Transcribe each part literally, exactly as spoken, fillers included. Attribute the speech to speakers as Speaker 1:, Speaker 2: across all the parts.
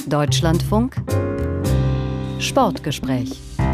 Speaker 1: Deutschlandfunk Sportgespräch.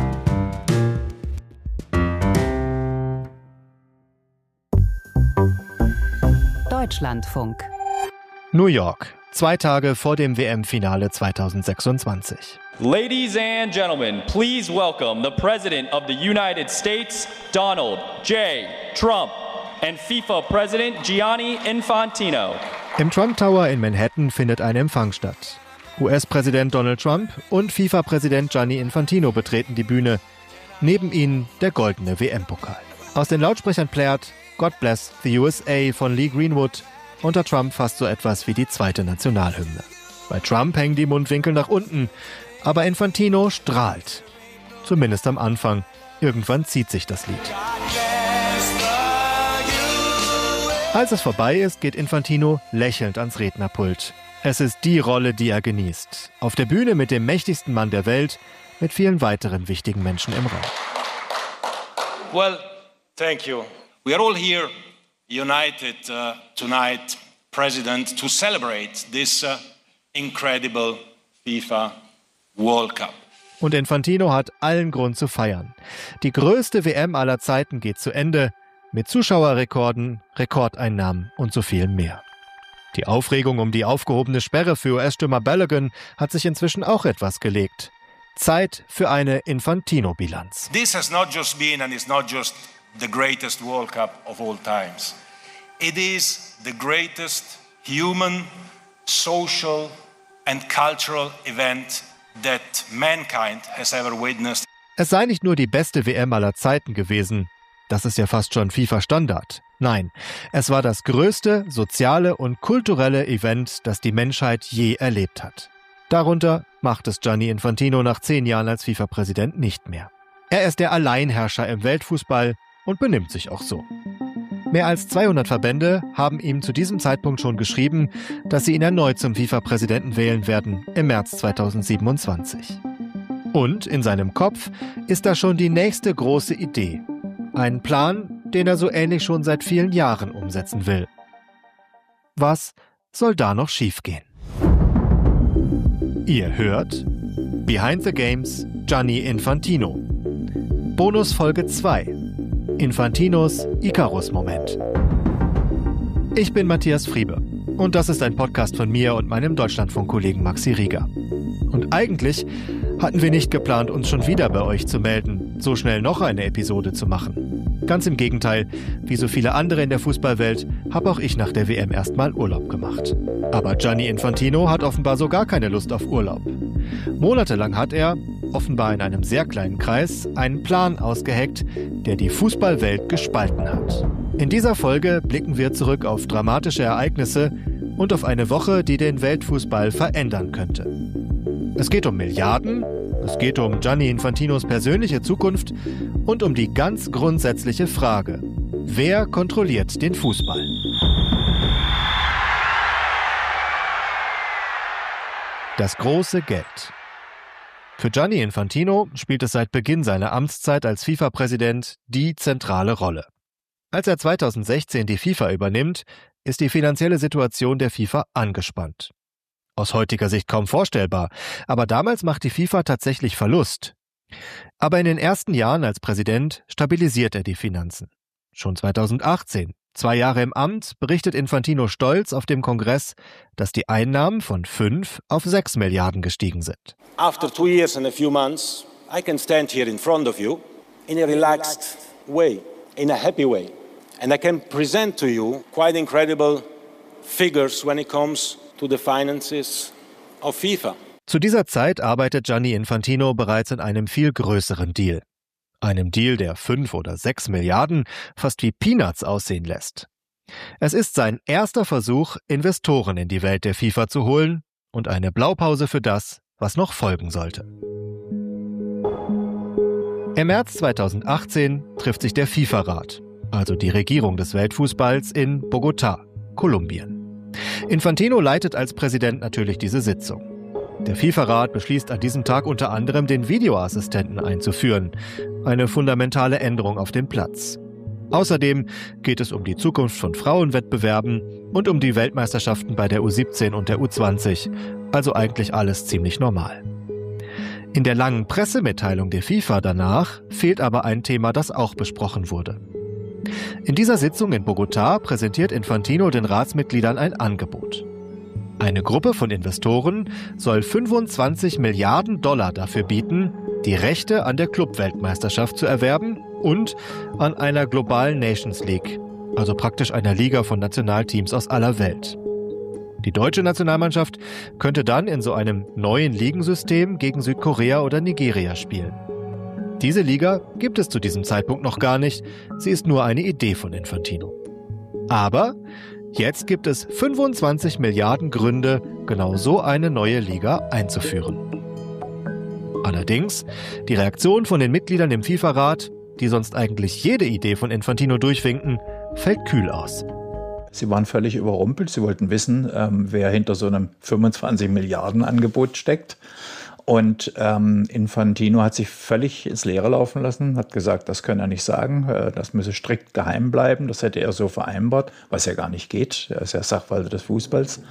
Speaker 1: Deutschlandfunk.
Speaker 2: New York, zwei Tage vor dem W M-Finale zweitausendsechsundzwanzig.
Speaker 3: Ladies and gentlemen, please welcome the President of the United States, Donald J. Trump, and FIFA President Gianni Infantino.
Speaker 2: Im Trump Tower in Manhattan findet ein Empfang statt. U S-Präsident Donald Trump und FIFA-Präsident Gianni Infantino betreten die Bühne. Neben ihnen der goldene W M-Pokal. Aus den Lautsprechern plärt God Bless the U S A von Lee Greenwood, unter Trump fast so etwas wie die zweite Nationalhymne. Bei Trump hängen die Mundwinkel nach unten, aber Infantino strahlt. Zumindest am Anfang. Irgendwann zieht sich das Lied. Als es vorbei ist, geht Infantino lächelnd ans Rednerpult. Es ist die Rolle, die er genießt. Auf der Bühne mit dem mächtigsten Mann der Welt, mit vielen weiteren wichtigen Menschen im Raum.
Speaker 4: Well, thank you. We are all here united uh, tonight, President, to celebrate this uh, incredible FIFA World Cup.
Speaker 2: Und Infantino hat allen Grund zu feiern. Die größte W M aller Zeiten geht zu Ende, mit Zuschauerrekorden, Rekordeinnahmen und so viel mehr. Die Aufregung um die aufgehobene Sperre für U S-Stürmer Balogun hat sich inzwischen auch etwas gelegt. Zeit für eine Infantino-Bilanz.
Speaker 4: This has not just been and is not just the greatest World Cup of all times. It is the greatest human, social and cultural event that mankind has ever witnessed.
Speaker 2: Es sei nicht nur die beste W M aller Zeiten gewesen. Das ist ja fast schon FIFA-Standard. Nein, es war das größte soziale und kulturelle Event, das die Menschheit je erlebt hat. Darunter macht es Gianni Infantino nach zehn Jahren als FIFA-Präsident nicht mehr. Er ist der Alleinherrscher im Weltfußball und benimmt sich auch so. Mehr als zweihundert Verbände haben ihm zu diesem Zeitpunkt schon geschrieben, dass sie ihn erneut zum FIFA-Präsidenten wählen werden im März zweitausendsiebenundzwanzig. Und in seinem Kopf ist da schon die nächste große Idee. Ein Plan, den er so ähnlich schon seit vielen Jahren umsetzen will. Was soll da noch schiefgehen? Ihr hört Behind the Games Gianni Infantino. Bonus Folge zwei. Infantinos Icarus-Moment. Ich bin Matthias Friebe und das ist ein Podcast von mir und meinem Deutschlandfunk-Kollegen Maxi Rieger. Und eigentlich hatten wir nicht geplant, uns schon wieder bei euch zu melden, so schnell noch eine Episode zu machen. Ganz im Gegenteil, wie so viele andere in der Fußballwelt, habe auch ich nach der W M erstmal Urlaub gemacht. Aber Gianni Infantino hat offenbar so gar keine Lust auf Urlaub. Monatelang hat er, offenbar in einem sehr kleinen Kreis, einen Plan ausgeheckt, der die Fußballwelt gespalten hat. In dieser Folge blicken wir zurück auf dramatische Ereignisse und auf eine Woche, die den Weltfußball verändern könnte. Es geht um Milliarden, es geht um Gianni Infantinos persönliche Zukunft und um die ganz grundsätzliche Frage: Wer kontrolliert den Fußball? Das große Geld. Für Gianni Infantino spielt es seit Beginn seiner Amtszeit als FIFA-Präsident die zentrale Rolle. Als er zweitausendsechzehn die FIFA übernimmt, ist die finanzielle Situation der FIFA angespannt. Aus heutiger Sicht kaum vorstellbar, aber damals macht die FIFA tatsächlich Verlust. Aber in den ersten Jahren als Präsident stabilisiert er die Finanzen. Schon zweitausendachtzehn, zwei Jahre im Amt, berichtet Infantino stolz auf dem Kongress, dass die Einnahmen von fünf auf sechs Milliarden gestiegen sind.
Speaker 4: After two years and a few months, I can stand here in front of you in a relaxed way, in a happy way. And I can present to you quite incredible figures when it comes to the finances of FIFA.
Speaker 2: Zu dieser Zeit arbeitet Gianni Infantino bereits in einem viel größeren Deal. Einem Deal, der fünf oder sechs Milliarden fast wie Peanuts aussehen lässt. Es ist sein erster Versuch, Investoren in die Welt der FIFA zu holen und eine Blaupause für das, was noch folgen sollte. Im März zweitausendachtzehn trifft sich der FIFA-Rat, also die Regierung des Weltfußballs, in Bogotá, Kolumbien. Infantino leitet als Präsident natürlich diese Sitzung. Der FIFA-Rat beschließt an diesem Tag unter anderem, den Videoassistenten einzuführen. Eine fundamentale Änderung auf dem Platz. Außerdem geht es um die Zukunft von Frauenwettbewerben und um die Weltmeisterschaften bei der U siebzehn und der U zwanzig, also eigentlich alles ziemlich normal. In der langen Pressemitteilung der FIFA danach fehlt aber ein Thema, das auch besprochen wurde. In dieser Sitzung in Bogotá präsentiert Infantino den Ratsmitgliedern ein Angebot. Eine Gruppe von Investoren soll fünfundzwanzig Milliarden Dollar dafür bieten, die Rechte an der Clubweltmeisterschaft zu erwerben und an einer globalen Nations League, also praktisch einer Liga von Nationalteams aus aller Welt. Die deutsche Nationalmannschaft könnte dann in so einem neuen Ligensystem gegen Südkorea oder Nigeria spielen. Diese Liga gibt es zu diesem Zeitpunkt noch gar nicht, sie ist nur eine Idee von Infantino. Aber jetzt gibt es fünfundzwanzig Milliarden Gründe, genau so eine neue Liga einzuführen. Allerdings, die Reaktion von den Mitgliedern im FIFA-Rat, die sonst eigentlich jede Idee von Infantino durchwinken, fällt kühl aus.
Speaker 1: Sie waren völlig überrumpelt. Sie wollten wissen, ähm, wer hinter so einem fünfundzwanzig Milliarden Angebot steckt. Und ähm, Infantino hat sich völlig ins Leere laufen lassen, hat gesagt, das könne er nicht sagen, äh, das müsse strikt geheim bleiben. Das hätte er so vereinbart, was ja gar nicht geht. Er ist ja Sachwalter des Fußballs.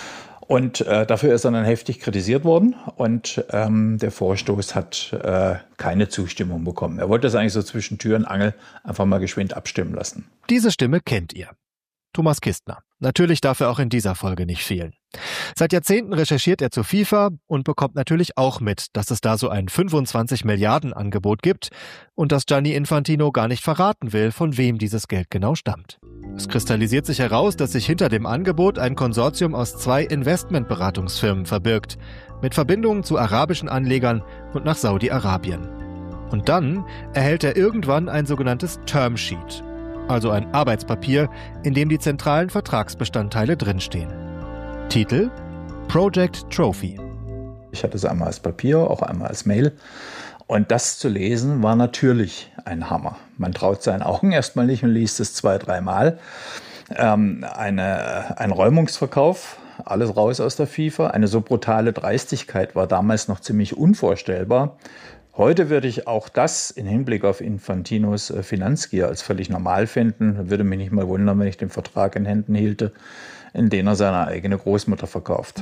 Speaker 1: Und äh, dafür ist er dann heftig kritisiert worden und ähm, der Vorstoß hat äh, keine Zustimmung bekommen. Er wollte das eigentlich so zwischen Tür und Angel einfach mal geschwind abstimmen lassen.
Speaker 2: Diese Stimme kennt ihr. Thomas Kistner. Natürlich darf er auch in dieser Folge nicht fehlen. Seit Jahrzehnten recherchiert er zur FIFA und bekommt natürlich auch mit, dass es da so ein fünfundzwanzig Milliarden Angebot gibt und dass Gianni Infantino gar nicht verraten will, von wem dieses Geld genau stammt. Es kristallisiert sich heraus, dass sich hinter dem Angebot ein Konsortium aus zwei Investmentberatungsfirmen verbirgt, mit Verbindungen zu arabischen Anlegern und nach Saudi-Arabien. Und dann erhält er irgendwann ein sogenanntes Termsheet, also ein Arbeitspapier, in dem die zentralen Vertragsbestandteile drinstehen. Titel: Project Trophy.
Speaker 1: Ich hatte es einmal als Papier, auch einmal als Mail. Und das zu lesen war natürlich ein Hammer. Man traut seinen Augen erstmal nicht und liest es zwei, dreimal. Ähm, eine, ein Räumungsverkauf, alles raus aus der FIFA. Eine so brutale Dreistigkeit war damals noch ziemlich unvorstellbar. Heute würde ich auch das im Hinblick auf Infantinos Finanzgier als völlig normal finden. Würde mich nicht mal wundern, wenn ich den Vertrag in Händen hielte, in den er seine eigene Großmutter verkauft.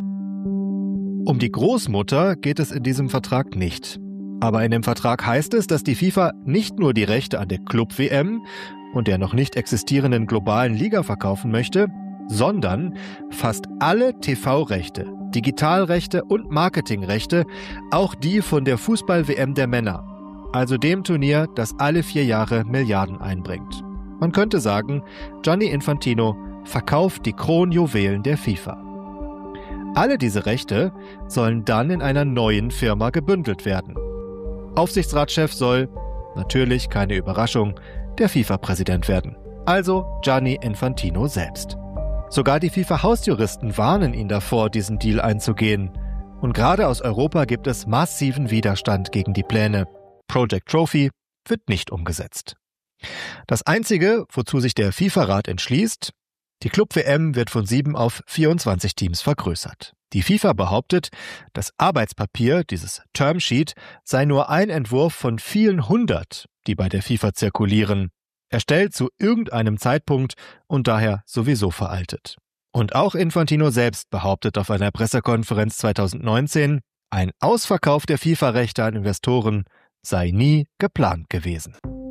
Speaker 2: Um die Großmutter geht es in diesem Vertrag nicht. Aber in dem Vertrag heißt es, dass die FIFA nicht nur die Rechte an der Club-W M und der noch nicht existierenden globalen Liga verkaufen möchte, sondern fast alle T V-Rechte, Digitalrechte und Marketingrechte, auch die von der Fußball-W M der Männer, also dem Turnier, das alle vier Jahre Milliarden einbringt. Man könnte sagen, Gianni Infantino verkauft die Kronjuwelen der FIFA. Alle diese Rechte sollen dann in einer neuen Firma gebündelt werden. Aufsichtsratschef soll, natürlich keine Überraschung, der FIFA-Präsident werden, also Gianni Infantino selbst. Sogar die FIFA-Hausjuristen warnen ihn davor, diesen Deal einzugehen. Und gerade aus Europa gibt es massiven Widerstand gegen die Pläne. Project Trophy wird nicht umgesetzt. Das Einzige, wozu sich der FIFA-Rat entschließt: die Club-W M wird von sieben auf vierundzwanzig Teams vergrößert. Die FIFA behauptet, das Arbeitspapier, dieses Termsheet, sei nur ein Entwurf von vielen hundert, die bei der FIFA zirkulieren, erstellt zu irgendeinem Zeitpunkt und daher sowieso veraltet. Und auch Infantino selbst behauptet auf einer Pressekonferenz zweitausendneunzehn, ein Ausverkauf der FIFA-Rechte an Investoren sei nie geplant gewesen.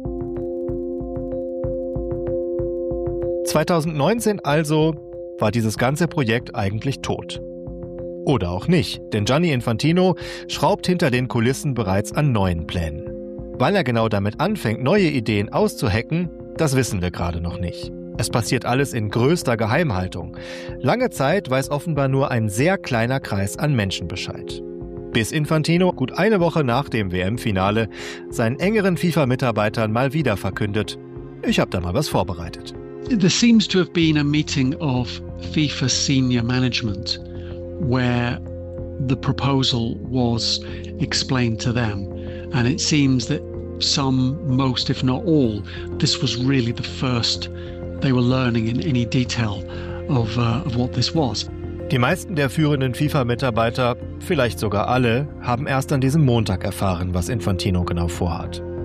Speaker 2: zweitausendneunzehn also war dieses ganze Projekt eigentlich tot. Oder auch nicht, denn Gianni Infantino schraubt hinter den Kulissen bereits an neuen Plänen. Wann er genau damit anfängt, neue Ideen auszuhacken, das wissen wir gerade noch nicht. Es passiert alles in größter Geheimhaltung. Lange Zeit weiß offenbar nur ein sehr kleiner Kreis an Menschen Bescheid. Bis Infantino gut eine Woche nach dem W M-Finale seinen engeren FIFA-Mitarbeitern mal wieder verkündet: Ich habe da mal was vorbereitet.
Speaker 5: There seems to have been a meeting of FIFA senior management where the proposal was explained to them. And it seems that some, most if not all, this was really the first they were learning in any detail of, uh, of what this was.
Speaker 2: Die meisten der führenden FIFA-Mitarbeiter, vielleicht sogar alle, haben erst an diesem Montag erfahren, was Infantino genau vorhat.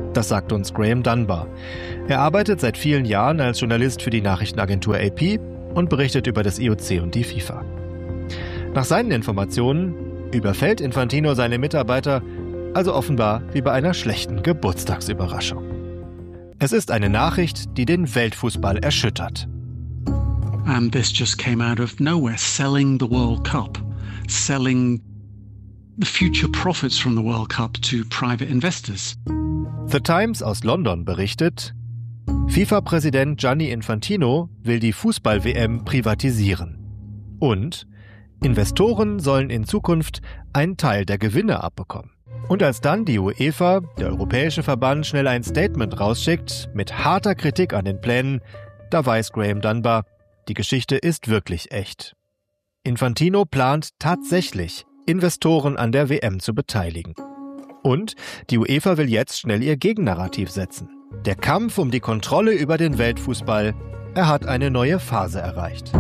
Speaker 2: Das sagt uns Graham Dunbar. Er arbeitet seit vielen Jahren als Journalist für die Nachrichtenagentur A P und berichtet über das I O C und die FIFA. Nach seinen Informationen überfällt Infantino seine Mitarbeiter also offenbar wie bei einer schlechten Geburtstagsüberraschung. Es ist eine Nachricht, die den Weltfußball erschüttert.
Speaker 5: And this just came out of nowhere, selling the World Cup, selling the future profits from the World Cup to private investors.
Speaker 2: The Times aus London berichtet, FIFA-Präsident Gianni Infantino will die Fußball-W M privatisieren. Und Investoren sollen in Zukunft einen Teil der Gewinne abbekommen. Und als dann die UEFA, der europäische Verband, schnell ein Statement rausschickt mit harter Kritik an den Plänen, da weiß Graham Dunbar, die Geschichte ist wirklich echt. Infantino plant tatsächlich, Investoren an der W M zu beteiligen. Und die UEFA will jetzt schnell ihr Gegennarrativ setzen. Der Kampf um die Kontrolle über den Weltfußball, er hat eine neue Phase erreicht.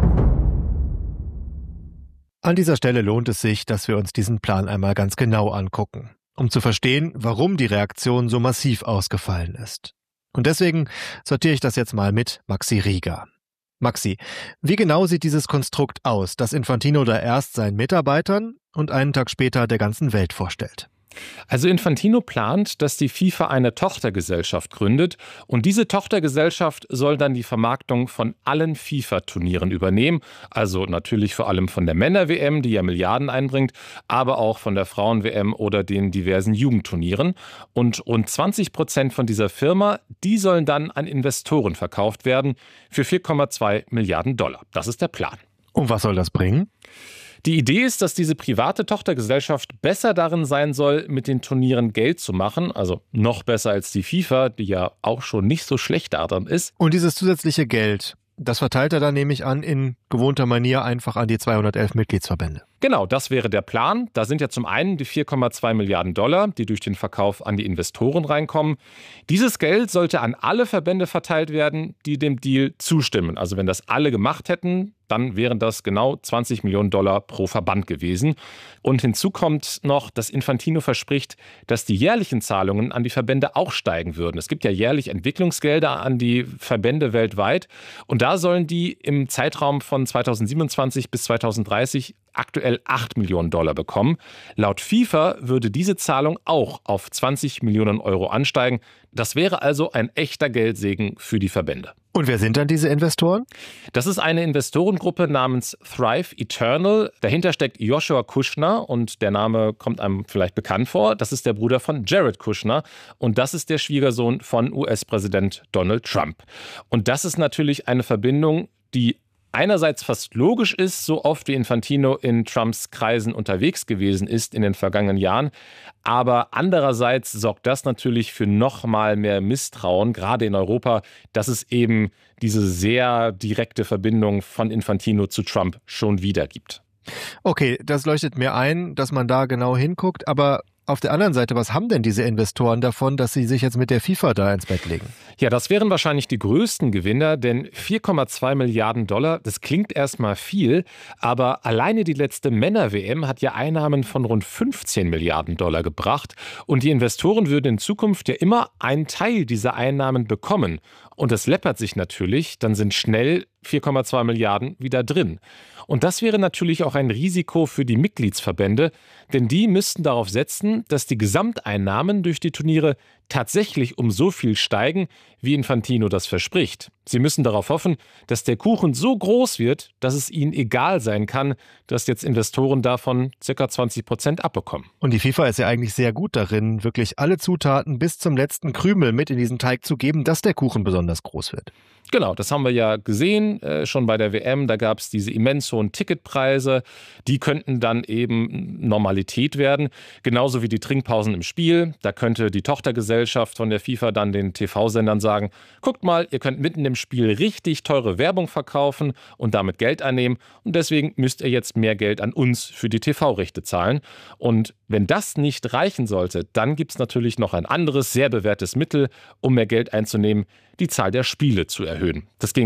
Speaker 2: An dieser Stelle lohnt es sich, dass wir uns diesen Plan einmal ganz genau angucken, um zu verstehen, warum die Reaktion so massiv ausgefallen ist. Und deswegen sortiere ich das jetzt mal mit Maxi Rieger. Maxi, wie genau sieht dieses Konstrukt aus, das Infantino da erst seinen Mitarbeitern und einen Tag später der ganzen Welt vorstellt?
Speaker 6: Also Infantino plant, dass die FIFA eine Tochtergesellschaft gründet und diese Tochtergesellschaft soll dann die Vermarktung von allen FIFA-Turnieren übernehmen, also natürlich vor allem von der Männer-W M, die ja Milliarden einbringt, aber auch von der Frauen-W M oder den diversen Jugendturnieren. Und rund zwanzig Prozent von dieser Firma, die sollen dann an Investoren verkauft werden für vier Komma zwei Milliarden Dollar. Das ist der Plan.
Speaker 2: Und was soll das bringen?
Speaker 6: Die Idee ist, dass diese private Tochtergesellschaft besser darin sein soll, mit den Turnieren Geld zu machen. Also noch besser als die FIFA, die ja auch schon nicht so schlecht daran ist.
Speaker 2: Und dieses zusätzliche Geld, das verteilt er dann, nehme ich an, in gewohnter Manier einfach an die zweihundertelf Mitgliedsverbände.
Speaker 6: Genau, das wäre der Plan. Da sind ja zum einen die vier Komma zwei Milliarden Dollar, die durch den Verkauf an die Investoren reinkommen. Dieses Geld sollte an alle Verbände verteilt werden, die dem Deal zustimmen. Also wenn das alle gemacht hätten, dann wären das genau zwanzig Millionen Dollar pro Verband gewesen. Und hinzu kommt noch, dass Infantino verspricht, dass die jährlichen Zahlungen an die Verbände auch steigen würden. Es gibt ja jährlich Entwicklungsgelder an die Verbände weltweit. Und da sollen die im Zeitraum von zweitausendsiebenundzwanzig bis zweitausenddreißig aktuell acht Millionen Dollar bekommen. Laut FIFA würde diese Zahlung auch auf zwanzig Millionen Euro ansteigen. Das wäre also ein echter Geldsegen für die Verbände.
Speaker 2: Und wer sind dann diese Investoren?
Speaker 6: Das ist eine Investorengruppe namens Thrive Eternal. Dahinter steckt Joshua Kushner und der Name kommt einem vielleicht bekannt vor. Das ist der Bruder von Jared Kushner und das ist der Schwiegersohn von U S-Präsident Donald Trump. Und das ist natürlich eine Verbindung, die einerseits fast logisch ist, so oft wie Infantino in Trumps Kreisen unterwegs gewesen ist in den vergangenen Jahren. Aber andererseits sorgt das natürlich für noch mal mehr Misstrauen, gerade in Europa, dass es eben diese sehr direkte Verbindung von Infantino zu Trump schon wieder gibt.
Speaker 2: Okay, das leuchtet mir ein, dass man da genau hinguckt, aber auf der anderen Seite, was haben denn diese Investoren davon, dass sie sich jetzt mit der FIFA da ins Bett legen?
Speaker 6: Ja, das wären wahrscheinlich die größten Gewinner, denn vier Komma zwei Milliarden Dollar, das klingt erstmal viel, aber alleine die letzte Männer-W M hat ja Einnahmen von rund fünfzehn Milliarden Dollar gebracht und die Investoren würden in Zukunft ja immer einen Teil dieser Einnahmen bekommen. Und das läppert sich natürlich, dann sind schnell vier Komma zwei Milliarden wieder drin. Und das wäre natürlich auch ein Risiko für die Mitgliedsverbände, denn die müssten darauf setzen, dass die Gesamteinnahmen durch die Turniere tatsächlich um so viel steigen, wie Infantino das verspricht. Sie müssen darauf hoffen, dass der Kuchen so groß wird, dass es ihnen egal sein kann, dass jetzt Investoren davon ca. zwanzig Prozent abbekommen.
Speaker 2: Und die FIFA ist ja eigentlich sehr gut darin, wirklich alle Zutaten bis zum letzten Krümel mit in diesen Teig zu geben, dass der Kuchen besonders groß wird.
Speaker 6: Genau, das haben wir ja gesehen, äh, schon bei der W M, da gab es diese immens hohen Ticketpreise, die könnten dann eben Normalität werden, genauso wie die Trinkpausen im Spiel. Da könnte die Tochtergesellschaft von der FIFA dann den T V-Sendern sagen, guckt mal, ihr könnt mitten im Spiel richtig teure Werbung verkaufen und damit Geld einnehmen und deswegen müsst ihr jetzt mehr Geld an uns für die T V-Rechte zahlen. Und wenn das nicht reichen sollte, dann gibt es natürlich noch ein anderes, sehr bewährtes Mittel, um mehr Geld einzunehmen, die Zahl der Spiele zu erhöhen. Das ging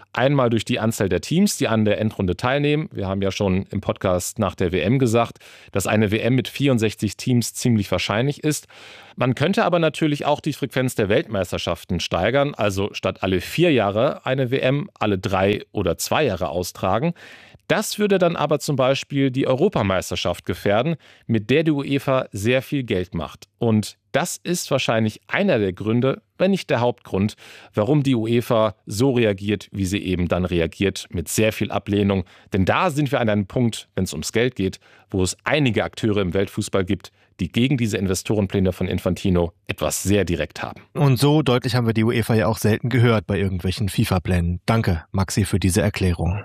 Speaker 6: Einmal durch die Anzahl der Teams, die an der Endrunde teilnehmen. Wir haben ja schon im Podcast nach der W M gesagt, dass eine W M mit vierundsechzig Teams ziemlich wahrscheinlich ist. Man könnte aber natürlich auch die Frequenz der Weltmeisterschaften steigern, also statt alle vier Jahre eine W M alle drei oder zwei Jahre austragen. Das würde dann aber zum Beispiel die Europameisterschaft gefährden, mit der die UEFA sehr viel Geld macht. Und das ist wahrscheinlich einer der Gründe, wenn nicht der Hauptgrund, warum die UEFA so reagiert, wie sie eben dann reagiert, mit sehr viel Ablehnung. Denn da sind wir an einem Punkt, wenn es ums Geld geht, wo es einige Akteure im Weltfußball gibt, die gegen diese Investorenpläne von Infantino etwas sehr direkt haben.
Speaker 2: Und so deutlich haben wir die UEFA ja auch selten gehört bei irgendwelchen FIFA-Plänen. Danke, Maxi, für diese Erklärung.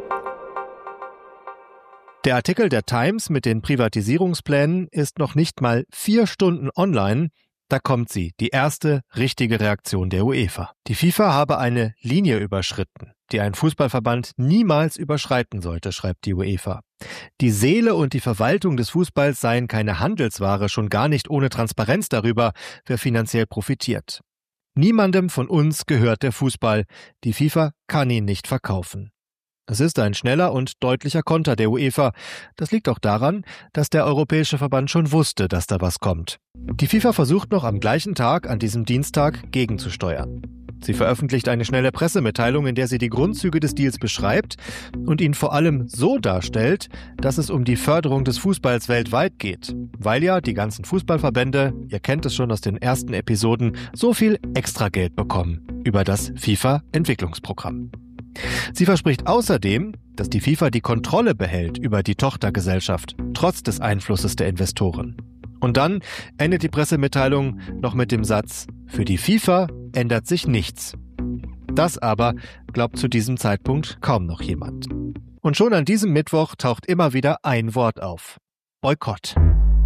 Speaker 2: Der Artikel der Times mit den Privatisierungsplänen ist noch nicht mal vier Stunden online. Da kommt sie, die erste richtige Reaktion der UEFA. Die FIFA habe eine Linie überschritten, die ein Fußballverband niemals überschreiten sollte, schreibt die UEFA. Die Seele und die Verwaltung des Fußballs seien keine Handelsware, schon gar nicht ohne Transparenz darüber, wer finanziell profitiert. Niemandem von uns gehört der Fußball. Die FIFA kann ihn nicht verkaufen. Das ist ein schneller und deutlicher Konter der UEFA. Das liegt auch daran, dass der Europäische Verband schon wusste, dass da was kommt. Die FIFA versucht noch am gleichen Tag, an diesem Dienstag, gegenzusteuern. Sie veröffentlicht eine schnelle Pressemitteilung, in der sie die Grundzüge des Deals beschreibt und ihn vor allem so darstellt, dass es um die Förderung des Fußballs weltweit geht. Weil ja die ganzen Fußballverbände, ihr kennt es schon aus den ersten Episoden, so viel Extrageld bekommen über das FIFA-Entwicklungsprogramm. Sie verspricht außerdem, dass die FIFA die Kontrolle behält über die Tochtergesellschaft, trotz des Einflusses der Investoren. Und dann endet die Pressemitteilung noch mit dem Satz: Für die FIFA ändert sich nichts. Das aber glaubt zu diesem Zeitpunkt kaum noch jemand. Und schon an diesem Mittwoch taucht immer wieder ein Wort auf: Boykott.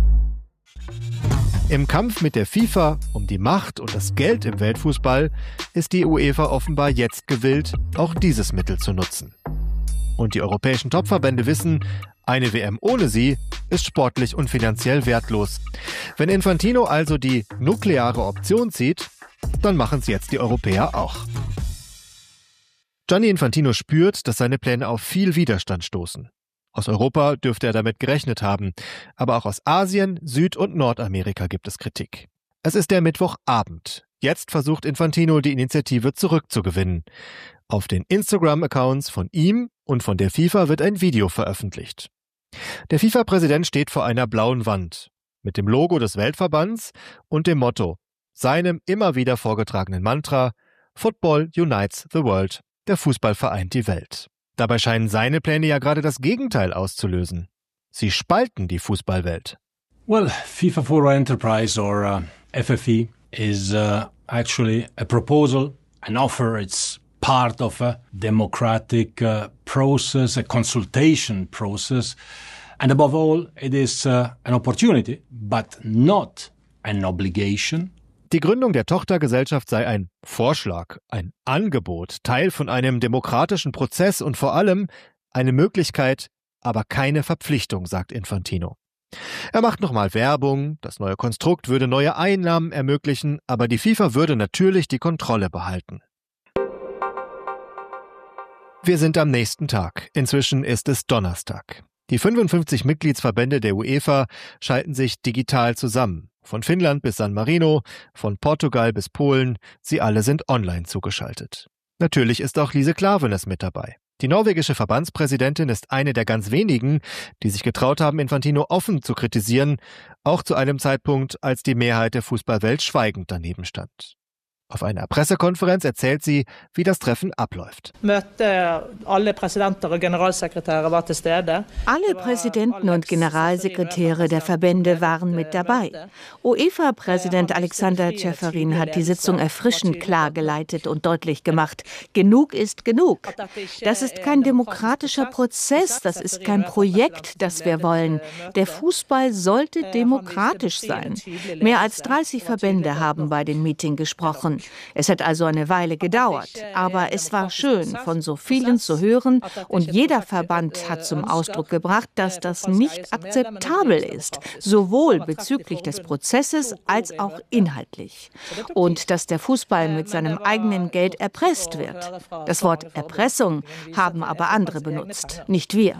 Speaker 2: Im Kampf mit der FIFA um die Macht und das Geld im Weltfußball ist die UEFA offenbar jetzt gewillt, auch dieses Mittel zu nutzen. Und die europäischen Topverbände wissen, eine W M ohne sie ist sportlich und finanziell wertlos. Wenn Infantino also die nukleare Option zieht, dann machen es jetzt die Europäer auch. Gianni Infantino spürt, dass seine Pläne auf viel Widerstand stoßen. Aus Europa dürfte er damit gerechnet haben, aber auch aus Asien, Süd- und Nordamerika gibt es Kritik. Es ist der Mittwochabend. Jetzt versucht Infantino, die Initiative zurückzugewinnen. Auf den Instagram-Accounts von ihm und von der FIFA wird ein Video veröffentlicht. Der FIFA-Präsident steht vor einer blauen Wand mit dem Logo des Weltverbands und dem Motto, seinem immer wieder vorgetragenen Mantra: Football unites the world, der Fußball vereint die Welt. Dabei scheinen seine Pläne ja gerade das Gegenteil auszulösen. Sie spalten die Fußballwelt.
Speaker 7: Well, FIFA for Enterprise or uh, F F E is uh, actually a proposal, an offer. It's part of a democratic uh, process, a consultation process. And above all, it is uh, an opportunity, but not an obligation.
Speaker 2: Die Gründung der Tochtergesellschaft sei ein Vorschlag, ein Angebot, Teil von einem demokratischen Prozess und vor allem eine Möglichkeit, aber keine Verpflichtung, sagt Infantino. Er macht nochmal Werbung, das neue Konstrukt würde neue Einnahmen ermöglichen, aber die FIFA würde natürlich die Kontrolle behalten. Wir sind am nächsten Tag. Inzwischen ist es Donnerstag. Die fünfundfünfzig Mitgliedsverbände der UEFA schalten sich digital zusammen. Von Finnland bis San Marino, von Portugal bis Polen, sie alle sind online zugeschaltet. Natürlich ist auch Lise Klaveness mit dabei. Die norwegische Verbandspräsidentin ist eine der ganz wenigen, die sich getraut haben, Infantino offen zu kritisieren, auch zu einem Zeitpunkt, als die Mehrheit der Fußballwelt schweigend daneben stand. Auf einer Pressekonferenz erzählt sie, wie das Treffen abläuft.
Speaker 8: Alle Präsidenten und Generalsekretäre der Verbände waren mit dabei. UEFA-Präsident Alexander Ceferin hat die Sitzung erfrischend klar geleitet und deutlich gemacht: Genug ist genug. Das ist kein demokratischer Prozess, das ist kein Projekt, das wir wollen. Der Fußball sollte demokratisch sein. Mehr als dreißig Verbände haben bei dem Meeting gesprochen. Es hat also eine Weile gedauert, aber es war schön, von so vielen zu hören, und jeder Verband hat zum Ausdruck gebracht, dass das nicht akzeptabel ist, sowohl bezüglich des Prozesses als auch inhaltlich. Und dass der Fußball mit seinem eigenen Geld erpresst wird. Das Wort Erpressung haben aber andere benutzt, nicht wir.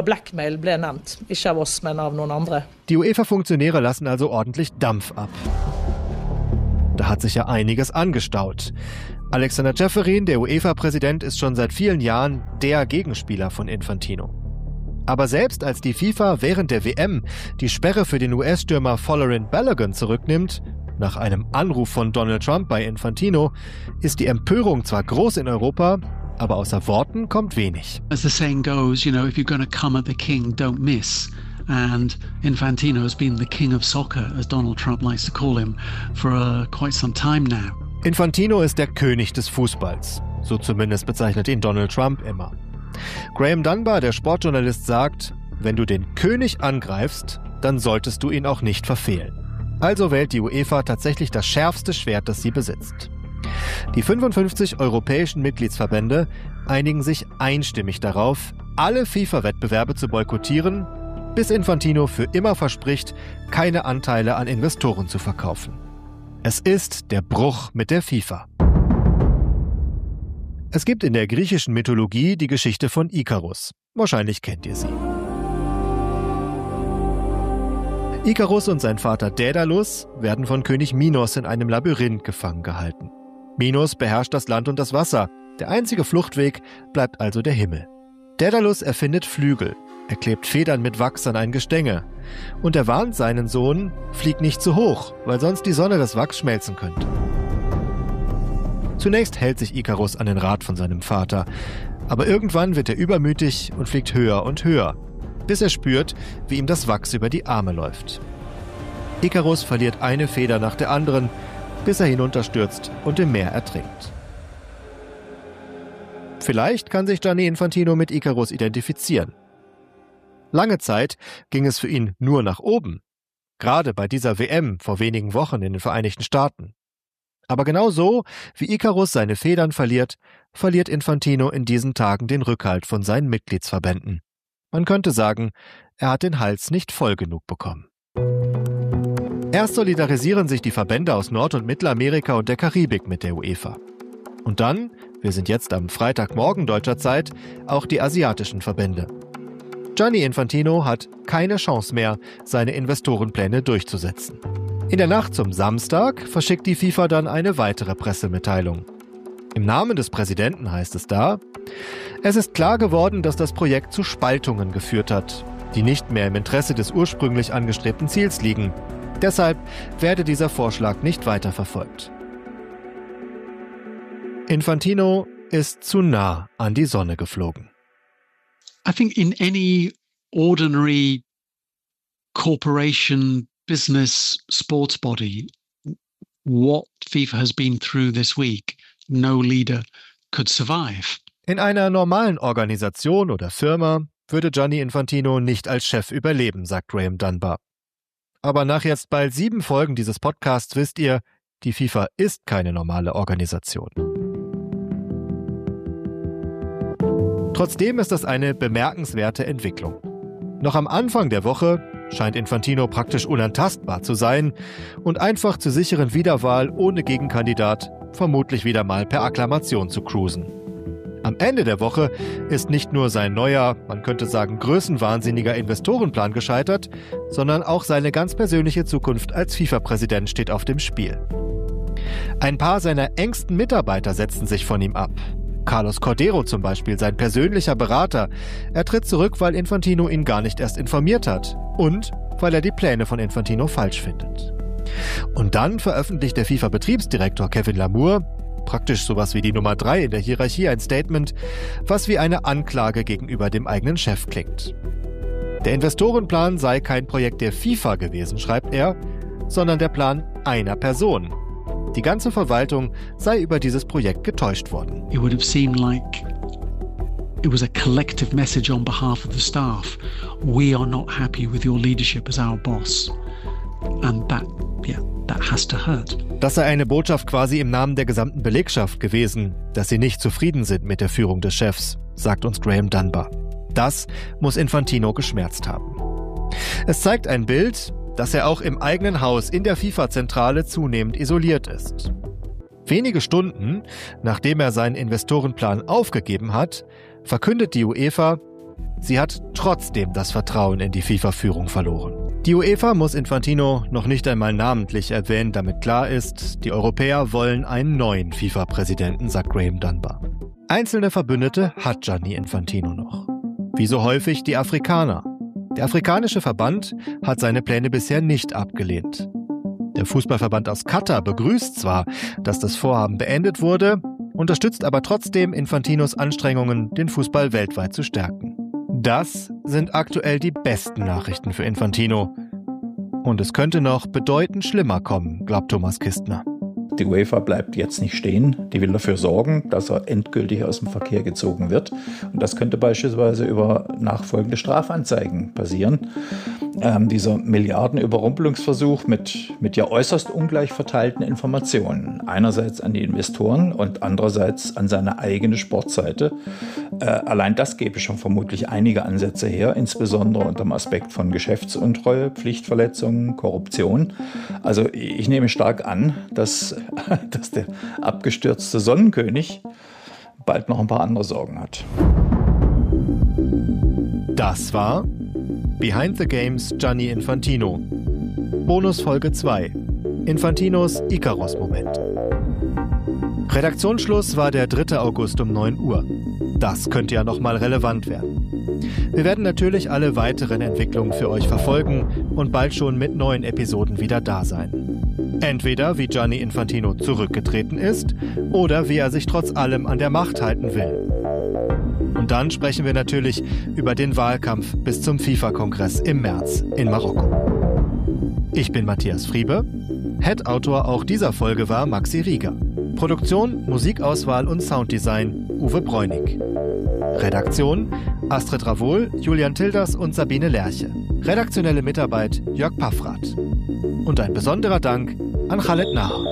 Speaker 2: Die UEFA-Funktionäre lassen also ordentlich Dampf ab. Da hat sich ja einiges angestaut. Alexander Ceferin, der UEFA-Präsident, ist schon seit vielen Jahren der Gegenspieler von Infantino. Aber selbst als die FIFA während der W M die Sperre für den U S-Stürmer Folarin Balogun zurücknimmt, nach einem Anruf von Donald Trump bei Infantino, ist die Empörung zwar groß in Europa, aber außer Worten kommt wenig.
Speaker 5: As the saying goes, you know, if you're going to come at the king, don't miss. And Infantino has been the king of soccer, as Donald Trump likes to call him, for uh, quite some time now.
Speaker 2: Infantino ist der König des Fußballs. So zumindest bezeichnet ihn Donald Trump immer. Graham Dunbar, der Sportjournalist, sagt, wenn du den König angreifst, dann solltest du ihn auch nicht verfehlen. Also wählt die UEFA tatsächlich das schärfste Schwert, das sie besitzt. Die fünfundfünfzig europäischen Mitgliedsverbände einigen sich einstimmig darauf, alle FIFA-Wettbewerbe zu boykottieren, bis Infantino für immer verspricht, keine Anteile an Investoren zu verkaufen. Es ist der Bruch mit der FIFA. Es gibt in der griechischen Mythologie die Geschichte von Ikarus. Wahrscheinlich kennt ihr sie. Ikarus und sein Vater Daedalus werden von König Minos in einem Labyrinth gefangen gehalten. Minos beherrscht das Land und das Wasser. Der einzige Fluchtweg bleibt also der Himmel. Daedalus erfindet Flügel. Er klebt Federn mit Wachs an ein Gestänge. Und er warnt seinen Sohn, flieg nicht zu hoch, weil sonst die Sonne das Wachs schmelzen könnte. Zunächst hält sich Ikarus an den Rat von seinem Vater. Aber irgendwann wird er übermütig und fliegt höher und höher, bis er spürt, wie ihm das Wachs über die Arme läuft. Ikarus verliert eine Feder nach der anderen, bis er hinunterstürzt und im Meer ertrinkt. Vielleicht kann sich Gianni Infantino mit Ikarus identifizieren. Lange Zeit ging es für ihn nur nach oben, gerade bei dieser W M vor wenigen Wochen in den Vereinigten Staaten. Aber genau so, wie Ikarus seine Federn verliert, verliert Infantino in diesen Tagen den Rückhalt von seinen Mitgliedsverbänden. Man könnte sagen, er hat den Hals nicht voll genug bekommen. Erst solidarisieren sich die Verbände aus Nord- und Mittelamerika und der Karibik mit der UEFA. Und dann, wir sind jetzt am Freitagmorgen deutscher Zeit, auch die asiatischen Verbände. Gianni Infantino hat keine Chance mehr, seine Investorenpläne durchzusetzen. In der Nacht zum Samstag verschickt die FIFA dann eine weitere Pressemitteilung. Im Namen des Präsidenten heißt es da: Es ist klar geworden, dass das Projekt zu Spaltungen geführt hat, die nicht mehr im Interesse des ursprünglich angestrebten Ziels liegen. Deshalb werde dieser Vorschlag nicht weiterverfolgt. Infantino ist zu nah an die Sonne geflogen.
Speaker 5: I think in any ordinary corporation, business, sports body, what FIFA has been through this week, no leader could survive.
Speaker 2: In einer normalen Organisation oder Firma würde Gianni Infantino nicht als Chef überleben, sagt Graham Dunbar. Aber nach jetzt bald sieben Folgen dieses Podcasts wisst ihr, die FIFA ist keine normale Organisation. Trotzdem ist das eine bemerkenswerte Entwicklung. Noch am Anfang der Woche scheint Infantino praktisch unantastbar zu sein und einfach zur sicheren Wiederwahl ohne Gegenkandidat vermutlich wieder mal per Akklamation zu cruisen. Am Ende der Woche ist nicht nur sein neuer, man könnte sagen größenwahnsinniger Investorenplan gescheitert, sondern auch seine ganz persönliche Zukunft als FIFA-Präsident steht auf dem Spiel. Ein paar seiner engsten Mitarbeiter setzen sich von ihm ab. Carlos Cordero zum Beispiel, sein persönlicher Berater. Er tritt zurück, weil Infantino ihn gar nicht erst informiert hat und weil er die Pläne von Infantino falsch findet. Und dann veröffentlicht der FIFA-Betriebsdirektor Kevin Lamour, praktisch sowas wie die Nummer drei in der Hierarchie, ein Statement, was wie eine Anklage gegenüber dem eigenen Chef klingt. Der Investorenplan sei kein Projekt der FIFA gewesen, schreibt er, sondern der Plan einer Person. Die ganze Verwaltung sei über dieses Projekt getäuscht worden.
Speaker 5: It would have seemed like it was a collective message on behalf of the staff. We are not happy with your leadership as our boss. And that, yeah, that has to hurt.
Speaker 2: Das sei eine Botschaft quasi im Namen der gesamten Belegschaft gewesen, dass sie nicht zufrieden sind mit der Führung des Chefs, sagt uns Graham Dunbar. Das muss Infantino geschmerzt haben. Es zeigt ein Bild, dass er auch im eigenen Haus in der FIFA-Zentrale zunehmend isoliert ist. Wenige Stunden, nachdem er seinen Investorenplan aufgegeben hat, verkündet die UEFA, sie hat trotzdem das Vertrauen in die FIFA-Führung verloren. Die UEFA muss Infantino noch nicht einmal namentlich erwähnen, damit klar ist, die Europäer wollen einen neuen FIFA-Präsidenten, sagt Graham Dunbar. Einzelne Verbündete hat Gianni Infantino noch. Wie so häufig die Afrikaner. Der afrikanische Verband hat seine Pläne bisher nicht abgelehnt. Der Fußballverband aus Katar begrüßt zwar, dass das Vorhaben beendet wurde, unterstützt aber trotzdem Infantinos Anstrengungen, den Fußball weltweit zu stärken. Das sind aktuell die besten Nachrichten für Infantino. Und es könnte noch bedeutend schlimmer kommen, glaubt Thomas Kistner.
Speaker 1: Die UEFA bleibt jetzt nicht stehen. Die will dafür sorgen, dass er endgültig aus dem Verkehr gezogen wird. Und das könnte beispielsweise über nachfolgende Strafanzeigen passieren. Ähm, dieser Milliardenüberrumpelungsversuch mit, mit ja äußerst ungleich verteilten Informationen. Einerseits an die Investoren und andererseits an seine eigene Sportseite. Äh, allein das gäbe schon vermutlich einige Ansätze her, insbesondere unter dem Aspekt von Geschäftsuntreue, Pflichtverletzungen, Korruption. Also ich nehme stark an, dass dass der abgestürzte Sonnenkönig bald noch ein paar andere Sorgen hat.
Speaker 2: Das war Behind the Games Gianni Infantino. Bonus Folge zwei. Infantinos Icarus-Moment. Redaktionsschluss war der dritte August um neun Uhr. Das könnte ja nochmal relevant werden. Wir werden natürlich alle weiteren Entwicklungen für euch verfolgen und bald schon mit neuen Episoden wieder da sein. Entweder wie Gianni Infantino zurückgetreten ist oder wie er sich trotz allem an der Macht halten will. Und dann sprechen wir natürlich über den Wahlkampf bis zum FIFA-Kongress im März in Marokko. Ich bin Matthias Friebe. Head-Autor auch dieser Folge war Maxi Rieger. Produktion, Musikauswahl und Sounddesign Uwe Bräunig. Redaktion Astrid Ravohl, Julian Tilders und Sabine Lerche. Redaktionelle Mitarbeit Jörg Paffrath. Und ein besonderer Dank an Khaled Naher.